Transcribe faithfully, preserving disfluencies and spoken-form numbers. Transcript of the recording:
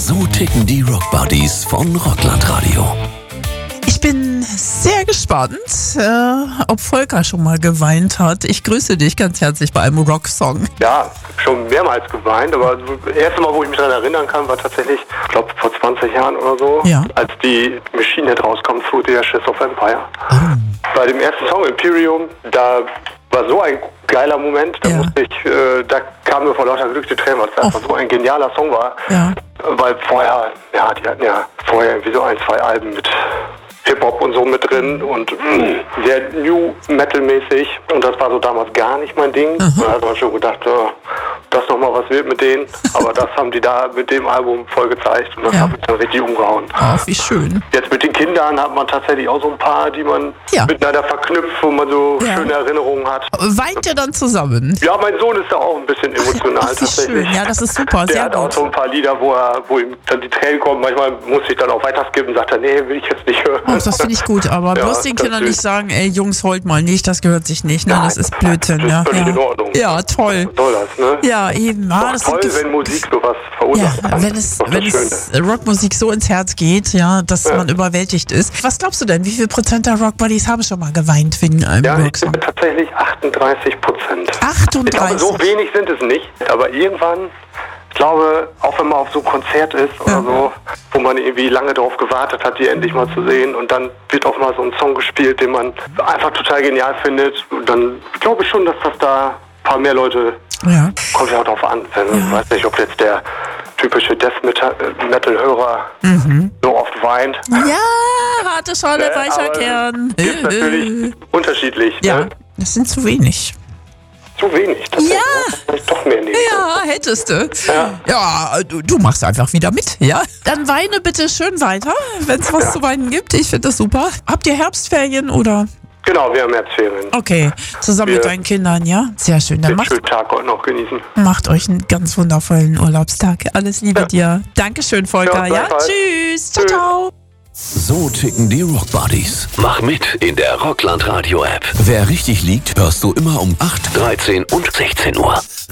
So ticken die Rockbuddies von Rocklandradio. Ich bin sehr gespannt, äh, ob Volker schon mal geweint hat. Ich grüße dich ganz herzlich bei einem Rocksong. Ja, schon mehrmals geweint, aber das erste Mal, wo ich mich daran erinnern kann, war tatsächlich, ich glaube, vor zwanzig Jahren oder so, Ja. als die Machine Head rauskam, Through the Ashes of Empire. Oh. Bei dem ersten Song, Imperium, da war so ein geiler Moment, da Ja. musste ich, äh, da kam mir vor lauter Glück die Tränen, weil es einfach so ein genialer Song war. Ja. Weil vorher, ja, die hatten ja vorher irgendwie so ein, zwei Alben mit Hip-Hop und so mit drin und mh, sehr New Metal-mäßig und das war so damals gar nicht mein Ding. Mhm. Da hat man schon gedacht, oh, das nochmal was wird mit denen, aber das haben die da mit dem Album voll gezeigt und das Ja. hat mich dann richtig umgehauen. Ach, wie schön. Jetzt mit den Kindern hat man tatsächlich auch so ein paar, die man Ja. miteinander verknüpft, wo man so Ja. schöne Erinnerungen hat. Weint ihr dann zusammen? Ja, mein Sohn ist da auch ein bisschen emotional Ach, wie tatsächlich. schön. Ja, das ist super, Der sehr hat auch gut. so ein paar Lieder, wo er, wo ihm dann die Tränen kommen. Manchmal muss ich dann auch weiter skippen und sagt er, nee, will ich jetzt nicht hören. Oh, das finde ich gut, aber Ja, bloß den das Kindern ist- nicht sagen, ey Jungs, heult mal nicht, das gehört sich nicht, ne? Nein, Das ist Blödsinn, das ist ja. völlig ja. in Ordnung. Ja, toll. Was soll das, ne? Ja, eben. Ah, das Toll, sind Gef- wenn Musik sowas ja, verursacht. kann. wenn Das es, ist doch das wenn Schöne. es Rockmusik so ins Herz geht, ja, dass Ja. man überwältigt ist. Was glaubst du denn, wie viel Prozent der Rockbuddies haben schon mal geweint wegen einem Ja, ich Rocksong? bin tatsächlich achtunddreißig Prozent. Ich achtunddreißig. glaube, so wenig sind es nicht, aber irgendwann, ich glaube, auch wenn man auf so ein Konzert ist oder Ja. so, wo man irgendwie lange darauf gewartet hat, die endlich mal zu sehen und dann wird auch mal so ein Song gespielt, den man einfach total genial findet und dann glaube ich schon, dass das da ein paar mehr Leute, Ja. kommt ja auch drauf an, wenn, ich weiß nicht, ob jetzt der typische Death Metal-Hörer so oft weint. Ja, harte Schale, Äh, weicher aber Kern. Ist natürlich unterschiedlich. Ja, Ne? das sind zu wenig. Zu wenig. tatsächlich. Ja. Vielleicht doch mehr nehmen. Ja, hättest du. Ja. Ja, du, du machst einfach wieder mit, ja? Dann weine bitte schön weiter, wenn es was Ja. zu weinen gibt. Ich finde das super. Habt ihr Herbstferien oder? Genau, wir haben Herbstferien. Okay, zusammen mit Wir- deinen Kindern, ja? Sehr schön. Dann Den macht, schönen Tag heute noch genießen. macht euch einen ganz wundervollen Urlaubstag. Alles Liebe Ja. dir. Dankeschön, Volker. Ja, Ja, gleichfalls. tschüss. Ciao, Tschüss. ciao. So ticken die Rockbuddies. Mach mit in der Rocklandradio App. Wer richtig liegt, hörst du immer um acht, dreizehn und sechzehn Uhr.